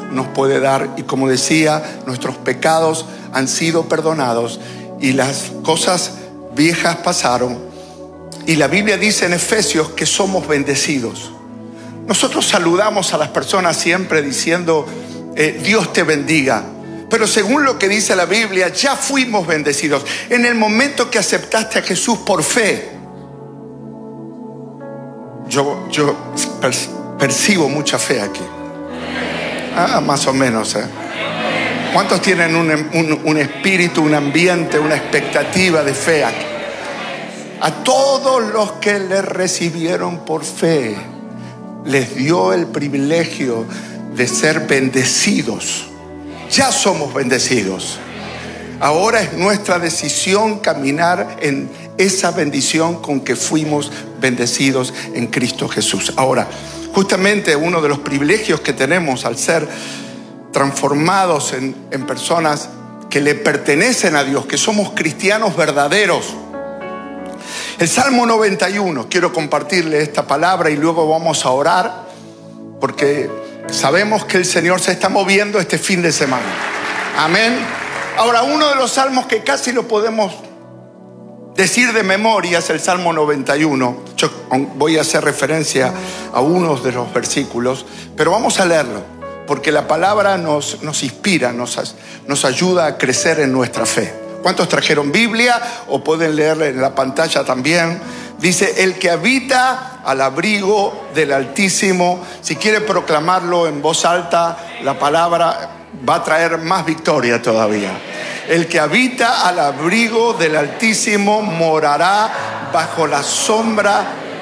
nos puede dar. Y como decía, nuestros pecados han sido perdonados y las cosas viejas pasaron. Y la Biblia dice en Efesios que somos bendecidos. Nosotros saludamos a las personas siempre diciendo Dios te bendiga. Pero según lo que dice la Biblia, ya fuimos bendecidos. En el momento que aceptaste a Jesús por fe, yo percibo mucha fe aquí. Más o menos. ¿Cuántos tienen un espíritu, un ambiente, una expectativa de fe aquí? A todos los que le recibieron por fe, les dio el privilegio de ser bendecidos. Ya somos bendecidos. Ahora es nuestra decisión caminar en esa bendición con que fuimos bendecidos en Cristo Jesús. Ahora, justamente uno de los privilegios que tenemos al ser transformados en personas que le pertenecen a Dios, que somos cristianos verdaderos. El Salmo 91, quiero compartirle esta palabra y luego vamos a orar, porque sabemos que el Señor se está moviendo este fin de semana. Amén. Ahora, uno de los salmos que casi lo podemos decir de memoria es el Salmo 91. Yo voy a hacer referencia a unos de los versículos, pero vamos a leerlo, porque la palabra nos inspira, nos ayuda a crecer en nuestra fe. ¿Cuántos trajeron Biblia? O pueden leerla en la pantalla también. Dice, el que habita al abrigo del Altísimo. Si quiere proclamarlo en voz alta, la palabra va a traer más victoria todavía. El que habita al abrigo del Altísimo morará bajo la sombra.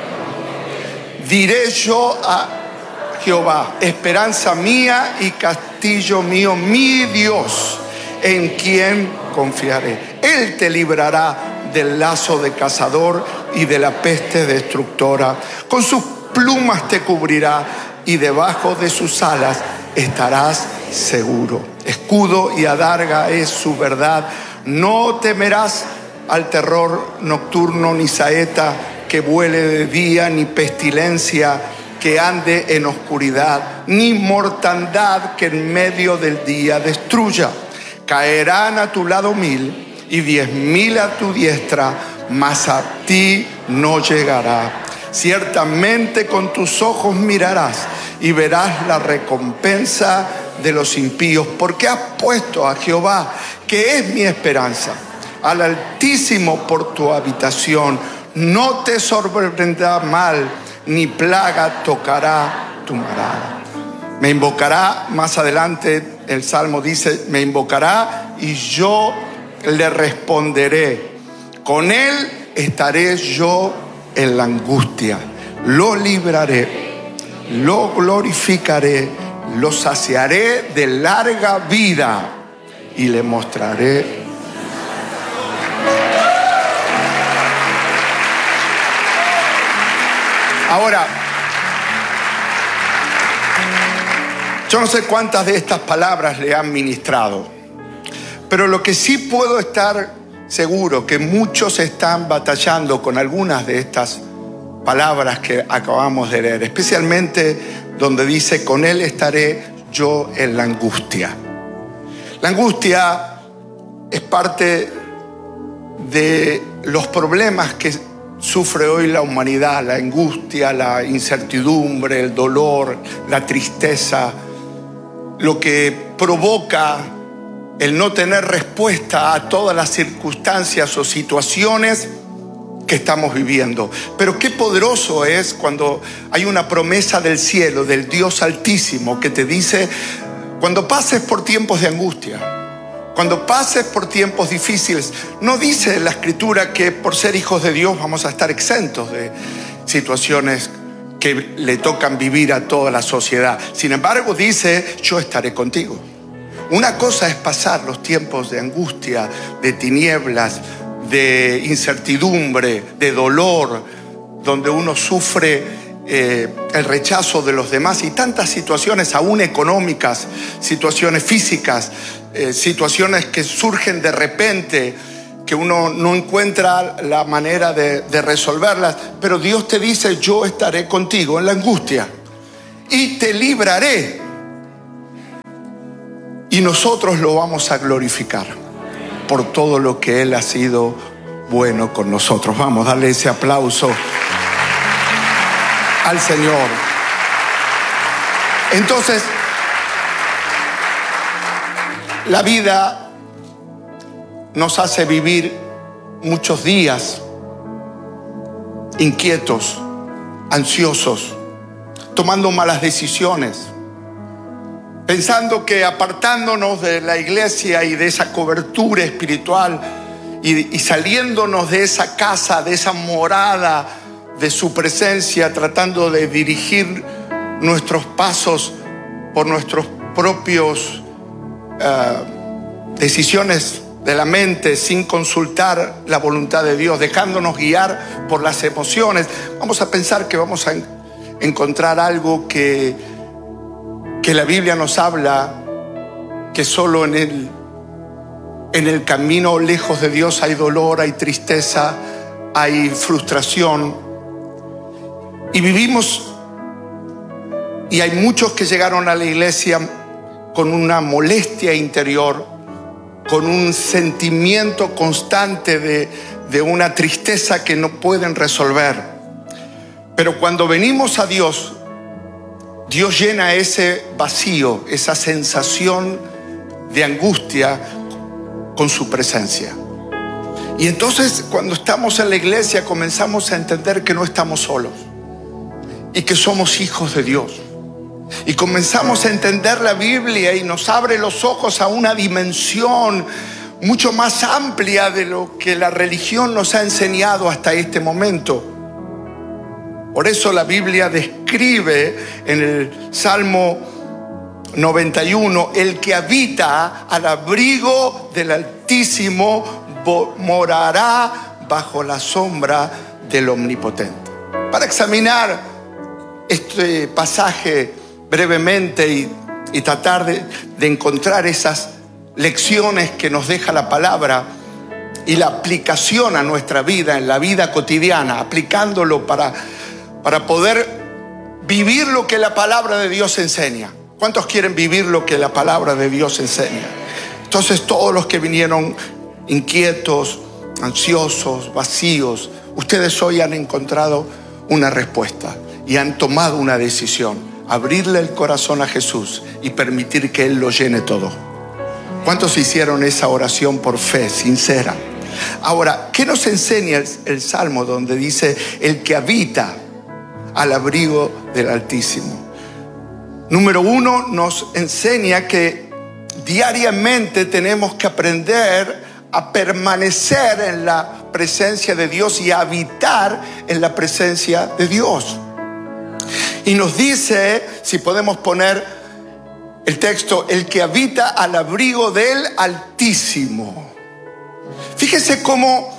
Diré yo a Jehová, esperanza mía y castillo mío, mi Dios, en quien confiaré. Él te librará del lazo de cazador y de la peste destructora. Con sus plumas te cubrirá y debajo de sus alas estarás seguro. Escudo y adarga es su verdad. No temerás al terror nocturno, ni saeta que vuele de día, ni pestilencia que ande en oscuridad, ni mortandad que en medio del día destruya. Caerán a tu lado 1000 y 10.000 a tu diestra, mas a ti no llegará. Ciertamente con tus ojos mirarás y verás la recompensa de los impíos, porque has puesto a Jehová, que es mi esperanza, al Altísimo por tu habitación. No te sorprenderá mal, ni plaga tocará tu morada. Me invocará, más adelante el Salmo dice, me invocará y yo le responderé. Con él estaré yo en la angustia. Lo libraré, lo glorificaré, lo saciaré de larga vida y le mostraré. Ahora, yo no sé cuántas de estas palabras le han ministrado, pero lo que sí puedo estar seguro que muchos están batallando con algunas de estas palabras que acabamos de leer, especialmente donde dice, con él estaré yo en la angustia. La angustia es parte de los problemas que sufre hoy la humanidad, la angustia, la incertidumbre, el dolor, la tristeza, lo que provoca el no tener respuesta a todas las circunstancias o situaciones que estamos viviendo. Pero qué poderoso es cuando hay una promesa del cielo, del Dios Altísimo, que te dice, cuando pases por tiempos de angustia, cuando pases por tiempos difíciles, no dice la Escritura que por ser hijos de Dios vamos a estar exentos de situaciones que le tocan vivir a toda la sociedad. Sin embargo, dice, yo estaré contigo. Una cosa es pasar los tiempos de angustia, de tinieblas, de incertidumbre, de dolor, donde uno sufre el rechazo de los demás y tantas situaciones aún económicas, situaciones físicas, situaciones que surgen de repente, que uno no encuentra la manera de resolverlas. Pero Dios te dice, yo estaré contigo en la angustia y te libraré. Y nosotros lo vamos a glorificar por todo lo que Él ha sido bueno con nosotros. Vamos, darle ese aplauso al Señor. Entonces, la vida nos hace vivir muchos días inquietos, ansiosos, tomando malas decisiones, pensando que apartándonos de la iglesia y de esa cobertura espiritual y saliéndonos de esa casa, de esa morada de su presencia, tratando de dirigir nuestros pasos por nuestros propios decisiones de la mente, sin consultar la voluntad de Dios, dejándonos guiar por las emociones, vamos a pensar que vamos a encontrar algo que la Biblia nos habla, que solo en el camino lejos de Dios hay dolor, hay tristeza, hay frustración. Y vivimos, y hay muchos que llegaron a la iglesia con una molestia interior, con un sentimiento constante de una tristeza que no pueden resolver. Pero cuando venimos a Dios, Dios llena ese vacío, esa sensación de angustia con su presencia. Y entonces cuando estamos en la iglesia comenzamos a entender que no estamos solos y que somos hijos de Dios. Y comenzamos a entender la Biblia y nos abre los ojos a una dimensión mucho más amplia de lo que la religión nos ha enseñado hasta este momento. Por eso la Biblia describe en el Salmo 91, el que habita al abrigo del Altísimo morará bajo la sombra del Omnipotente. Para examinar este pasaje brevemente y tratar de encontrar esas lecciones que nos deja la palabra y la aplicación a nuestra vida, en la vida cotidiana, aplicándolo para poder vivir lo que la palabra de Dios enseña. ¿Cuántos quieren vivir lo que la palabra de Dios enseña? Entonces todos los que vinieron inquietos, ansiosos, vacíos, ustedes hoy han encontrado una respuesta y han tomado una decisión. Abrirle el corazón a Jesús y permitir que Él lo llene todo. ¿Cuántos hicieron esa oración por fe, sincera? Ahora, ¿qué nos enseña el Salmo donde dice el que habita al abrigo del Altísimo? Número uno, nos enseña que diariamente tenemos que aprender a permanecer en la presencia de Dios y a habitar en la presencia de Dios. Y nos dice, si podemos poner el texto, el que habita al abrigo del Altísimo. Fíjese cómo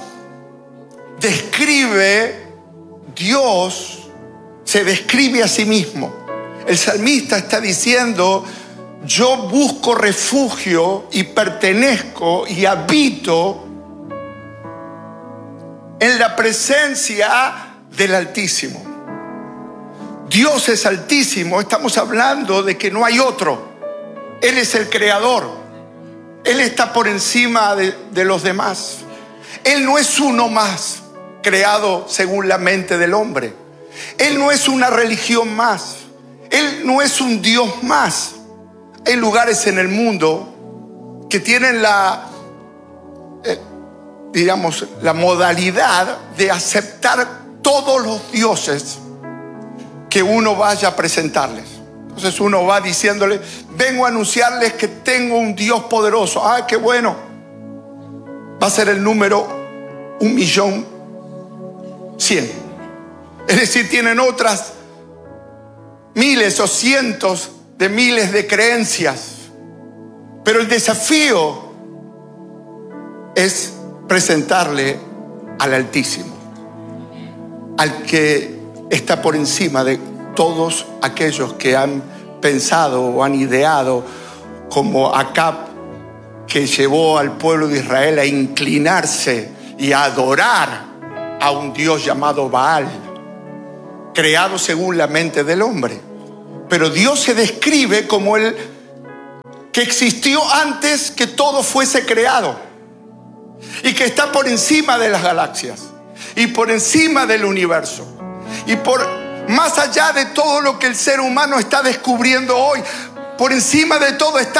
describe Dios, se describe a sí mismo. El salmista está diciendo, yo busco refugio y pertenezco y habito en la presencia del Altísimo. Dios es altísimo, estamos hablando de que no hay otro. Él es el creador. Él está por encima de los demás. Él no es uno más creado según la mente del hombre. Él no es una religión más. Él no es un Dios más. Hay lugares en el mundo que tienen la modalidad de aceptar todos los dioses que uno vaya a presentarles. Entonces uno va diciéndole, vengo a anunciarles que tengo un Dios poderoso. Ah, qué bueno. Va a ser el número 1.100.000. Es decir, tienen otras miles o cientos de miles de creencias. Pero el desafío es presentarle al Altísimo, al que está por encima de todos aquellos que han pensado o han ideado, como Acab, que llevó al pueblo de Israel a inclinarse y a adorar a un Dios llamado Baal, creado según la mente del hombre. Pero Dios se describe como el que existió antes que todo fuese creado y que está por encima de las galaxias y por encima del universo y por más allá de todo lo que el ser humano está descubriendo hoy. Por encima de todo está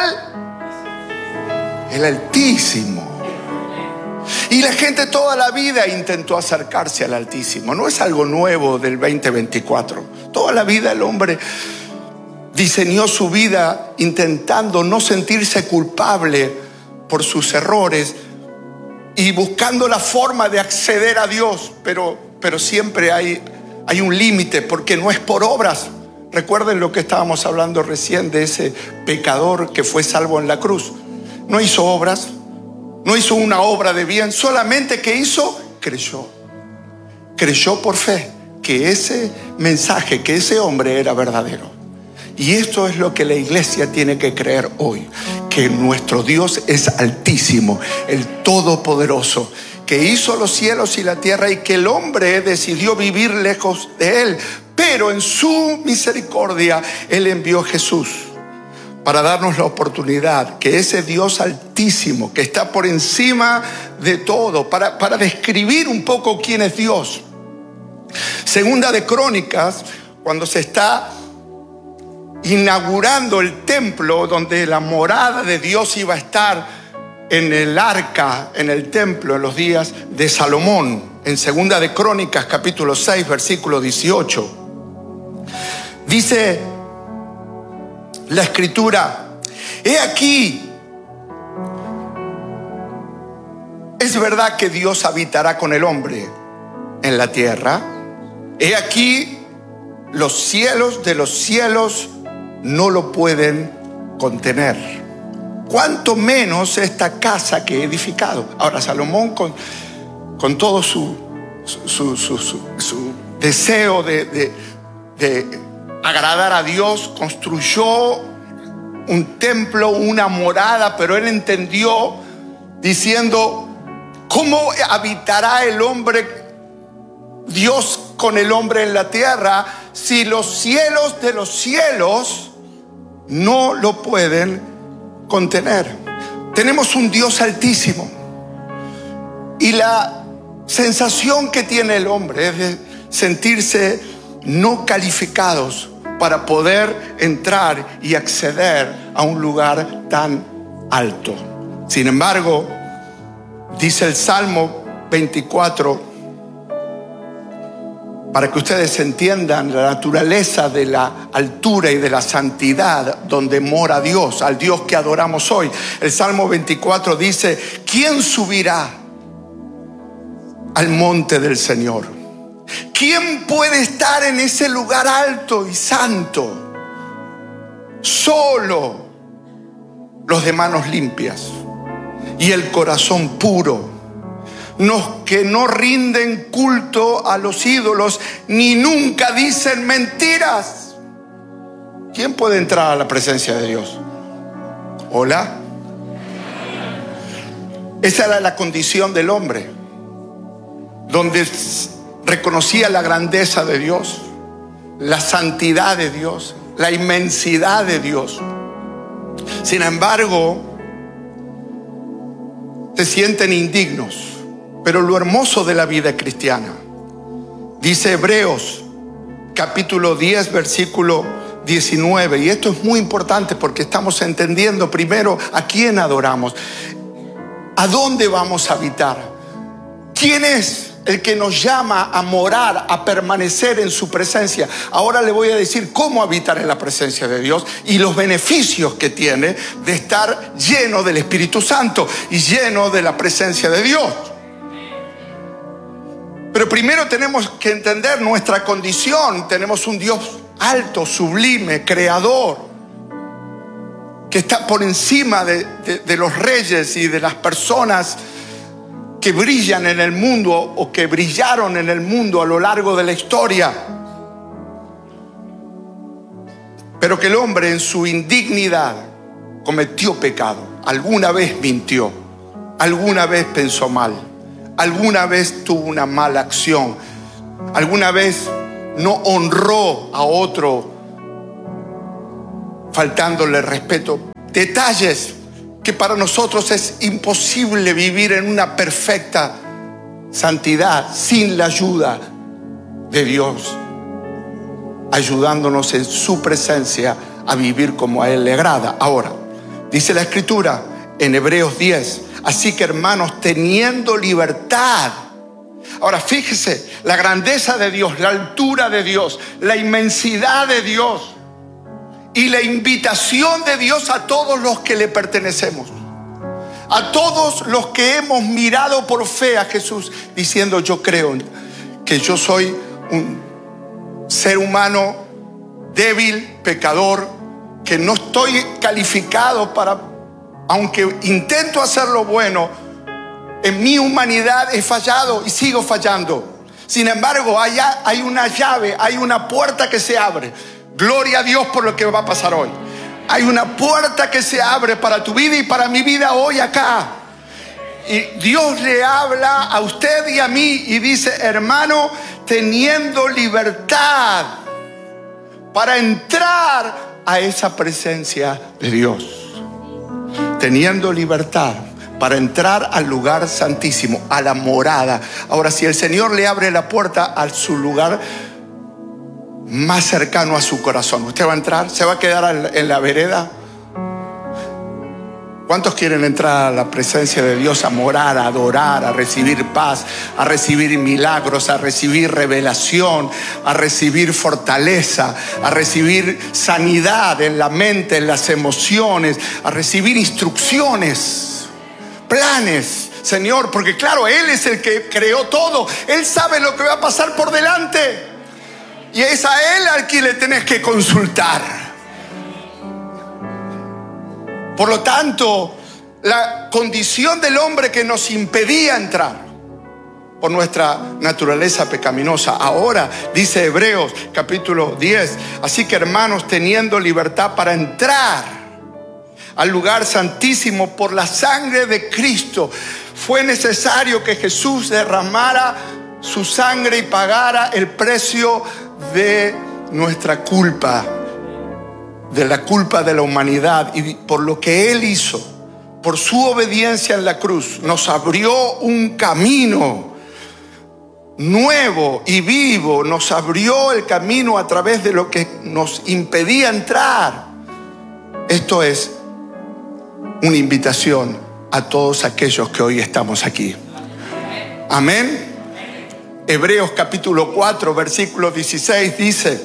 el Altísimo. Y la gente toda la vida intentó acercarse al Altísimo. No es algo nuevo del 2024. Toda la vida el hombre diseñó su vida intentando no sentirse culpable por sus errores y buscando la forma de acceder a Dios. Pero siempre hay un límite, porque no es por obras. Recuerden lo que estábamos hablando recién de ese pecador que fue salvo en la cruz. No hizo obras, no hizo una obra de bien, solamente que hizo, creyó. Creyó por fe que ese mensaje, que ese hombre era verdadero. Y esto es lo que la iglesia tiene que creer hoy, que nuestro Dios es altísimo, el todopoderoso, que hizo los cielos y la tierra y que el hombre decidió vivir lejos de él. Pero en su misericordia Él envió a Jesús para darnos la oportunidad que ese Dios altísimo, que está por encima de todo, para describir un poco quién es Dios. Segunda de Crónicas, cuando se está inaugurando el templo donde la morada de Dios iba a estar en el arca, en el templo, en los días de Salomón, en Segunda de Crónicas, capítulo 6, versículo 18. Dice la Escritura: he aquí, es verdad que Dios habitará con el hombre en la tierra. He aquí, los cielos de los cielos no lo pueden contener, cuanto menos esta casa que he edificado. Ahora Salomón con todo su deseo de agradar a Dios, construyó un templo, una morada, pero él entendió diciendo: ¿cómo habitará el hombre, Dios con el hombre en la tierra, si los cielos de los cielos no lo pueden contener? Tenemos un Dios altísimo y la sensación que tiene el hombre es de sentirse no calificados para poder entrar y acceder a un lugar tan alto. Sin embargo, dice el Salmo 24, para que ustedes entiendan la naturaleza de la altura y de la santidad donde mora Dios, al Dios que adoramos hoy. El Salmo 24 dice: ¿quién subirá al monte del Señor? ¿Quién puede estar en ese lugar alto y santo? Solo los de manos limpias y el corazón puro, los que no rinden culto a los ídolos ni nunca dicen mentiras. ¿Quién puede entrar a la presencia de Dios? ¿Hola? Esa era la condición del hombre, donde reconocía la grandeza de Dios, la santidad de Dios, la inmensidad de Dios. Sin embargo, se sienten indignos. Pero lo hermoso de la vida cristiana, dice Hebreos capítulo 10 versículo 19, y esto es muy importante porque estamos entendiendo primero a quién adoramos, a dónde vamos a habitar, quién es el que nos llama a morar, a permanecer en su presencia. Ahora le voy a decir cómo habitar en la presencia de Dios y los beneficios que tiene de estar lleno del Espíritu Santo y lleno de la presencia de Dios. Pero primero tenemos que entender nuestra condición. Tenemos un Dios alto, sublime, creador, que está por encima de los reyes y de las personas que brillan en el mundo o que brillaron en el mundo a lo largo de la historia. Pero que el hombre en su indignidad cometió pecado. Alguna vez mintió, alguna vez pensó mal, alguna vez tuvo una mala acción, alguna vez no honró a otro faltándole respeto. detalles que para nosotros es imposible vivir en una perfecta santidad sin la ayuda de Dios, ayudándonos en su presencia a vivir como a Él le agrada. Ahora, dice la Escritura en Hebreos 10, así que hermanos, teniendo libertad. Ahora fíjese la grandeza de Dios, la altura de Dios, la inmensidad de Dios y la invitación de Dios a todos los que le pertenecemos, a todos los que hemos mirado por fe a Jesús, diciendo: yo creo que yo soy un ser humano débil, pecador, que no estoy calificado para, aunque intento hacer lo bueno, en mi humanidad he fallado y sigo fallando. Sin embargo, allá hay una llave, hay una puerta que se abre. Gloria a Dios por lo que va a pasar hoy. Hay una puerta que se abre para tu vida y para mi vida hoy acá. Y Dios le habla a usted y a mí y dice: hermano, teniendo libertad para entrar a esa presencia de Dios. Teniendo libertad para entrar al lugar santísimo, a la morada. Ahora, si el Señor le abre la puerta a su lugar más cercano a su corazón, ¿usted va a entrar? ¿Se va a quedar en la vereda? ¿Cuántos quieren entrar a la presencia de Dios, a morar, a adorar, a recibir paz, a recibir milagros, a recibir revelación, a recibir fortaleza, a recibir sanidad en la mente, en las emociones, a recibir instrucciones, planes, Señor? Porque claro, Él es el que creó todo. Él sabe lo que va a pasar por delante. Y es a Él al que le tenés que consultar. Por lo tanto, la condición del hombre que nos impedía entrar por nuestra naturaleza pecaminosa, ahora dice Hebreos capítulo 10, así que hermanos, teniendo libertad para entrar al lugar santísimo por la sangre de Cristo, fue necesario que Jesús derramara su sangre y pagara el precio de nuestra culpa, de la culpa de la humanidad. Y por lo que Él hizo, por su obediencia en la cruz, nos abrió un camino nuevo y vivo, nos abrió el camino a través de lo que nos impedía entrar. Esto es una invitación a todos aquellos que hoy estamos aquí. Amén. Hebreos capítulo 4 versículo 16 dice: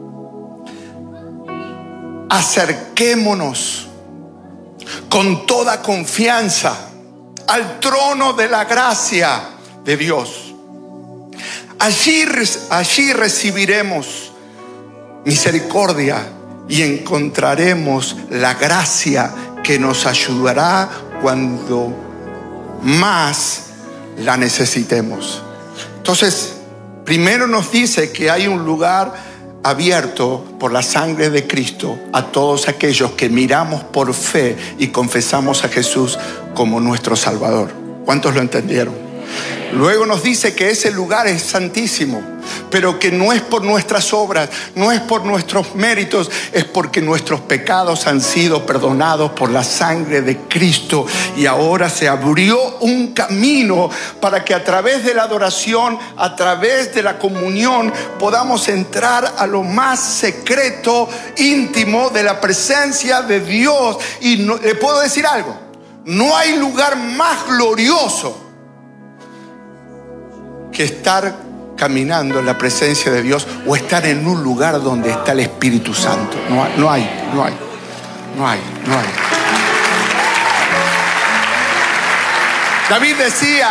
acerquémonos con toda confianza al trono de la gracia de Dios. Allí recibiremos misericordia y encontraremos la gracia que nos ayudará cuando más la necesitemos. Entonces, primero nos dice que hay un lugar abierto por la sangre de Cristo a todos aquellos que miramos por fe y confesamos a Jesús como nuestro Salvador. ¿Cuántos lo entendieron? Luego nos dice que ese lugar es santísimo, pero que no es por nuestras obras, no es por nuestros méritos, es porque nuestros pecados han sido perdonados por la sangre de Cristo. Y ahora se abrió un camino para que a través de la adoración, a través de la comunión, podamos entrar a lo más secreto, íntimo de la presencia de Dios. Y le puedo decir algo: no hay lugar más glorioso que estar caminando en la presencia de Dios o estar en un lugar donde está el Espíritu Santo. No hay. David decía: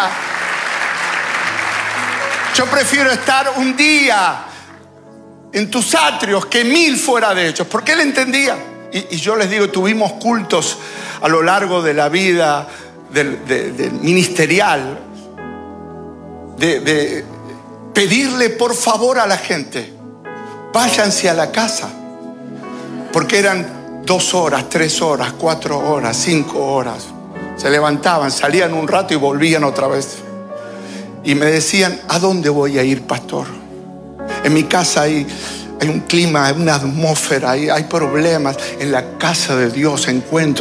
yo prefiero estar un día en tus atrios que 1000 fuera de ellos. Porque él entendía. Y yo les digo, tuvimos cultos a lo largo de la vida del ministerial, de pedirle por favor a la gente: váyanse a la casa, porque eran 2 horas, 3 horas, 4 horas, 5 horas. Se levantaban, salían un rato y volvían otra vez. Y me decían: ¿a dónde voy a ir, pastor? En mi casa hay un clima, hay una atmósfera, hay problemas. En la casa de Dios encuentro